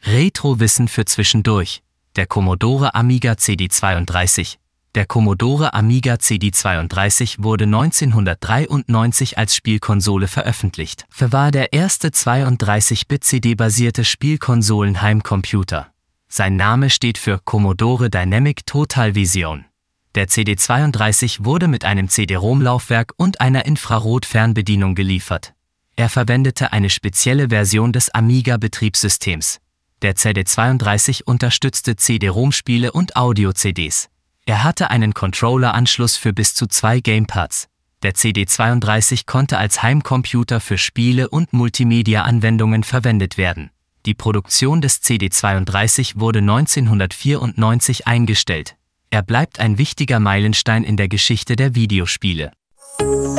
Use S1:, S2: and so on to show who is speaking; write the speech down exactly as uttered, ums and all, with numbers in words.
S1: Retro-Wissen für zwischendurch. Der Commodore Amiga C D zweiunddreißig. Der Commodore Amiga C D zweiunddreißig wurde neunzehnhundertdreiundneunzig als Spielkonsole veröffentlicht. Er war der erste zweiunddreißig-Bit-C D-basierte Spielkonsolen-Heimcomputer. Sein Name steht für Commodore Dynamic Total Vision. Der C D zweiunddreißig wurde mit einem C D-ROM-Laufwerk und einer Infrarot-Fernbedienung geliefert. Er verwendete eine spezielle Version des Amiga-Betriebssystems. Der C D zweiunddreißig unterstützte C D-ROM-Spiele und Audio-C Ds. Er hatte einen Controller-Anschluss für bis zu zwei Gamepads. Der C D zweiunddreißig konnte als Heimcomputer für Spiele und Multimedia-Anwendungen verwendet werden. Die Produktion des C D zweiunddreißig wurde neunzehnhundertvierundneunzig eingestellt. Er bleibt ein wichtiger Meilenstein in der Geschichte der Videospiele.